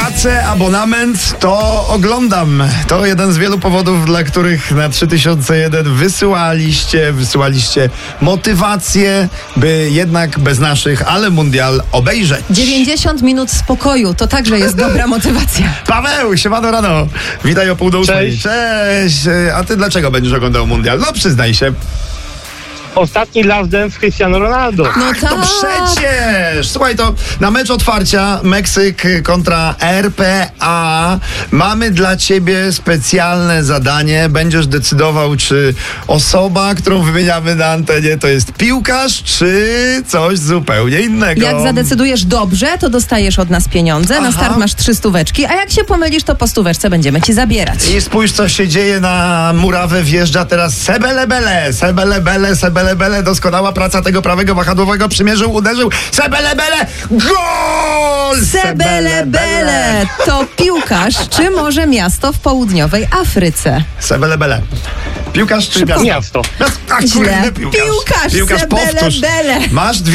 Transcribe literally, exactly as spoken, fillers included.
Płacę abonament, to oglądam. To jeden z wielu powodów, dla których na trzy tysiące jeden wysyłaliście, wysyłaliście motywację, by jednak bez naszych, ale mundial obejrzeć. dziewięćdziesiąt minut spokoju, to także jest dobra motywacja. Paweł, siemano rano. Witaj o pół do ósmej. Cześć. Cześć. A ty dlaczego będziesz oglądał mundial? No przyznaj się. Ostatni Last Dance Cristiano Ronaldo. No Ach, to tak. przecież! Słuchaj, to na mecz otwarcia Meksyk kontra R P A mamy dla ciebie specjalne zadanie. Będziesz decydował, czy osoba, którą wymieniamy na antenie, to jest piłkarz, czy coś zupełnie innego. Jak zadecydujesz dobrze, to dostajesz od nas pieniądze. Na Aha. start masz trzy stóweczki, a jak się pomylisz, to po stóweczce będziemy ci zabierać. I spójrz, co się dzieje na murawę. Wjeżdża teraz Sebelebele. Sebelebele, Sebelebele. Doskonała praca tego prawego wahadłowego. Przymierzył, uderzył. Sebelebele. Gol! Sebelebele to piłkarz, czy może miasto w południowej Afryce? Sebelebele. Piłkarz czy miasto? Miasto. Ach, Źle. kurde, piłkarz. Piłkarz, Piłkarz, powtórz. Sebelebele. Masz dwie